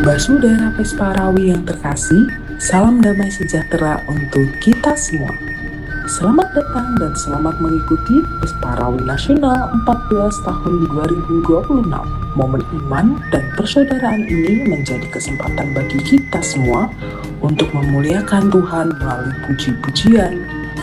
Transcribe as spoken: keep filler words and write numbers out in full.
Basudara Pesparawi yang terkasih, salam damai sejahtera untuk kita semua. Selamat datang dan selamat mengikuti Pesparawi Nasional empat belas tahun dua ribu dua puluh enam. Momen iman dan persaudaraan ini menjadi kesempatan bagi kita semua untuk memuliakan Tuhan melalui puji-pujian,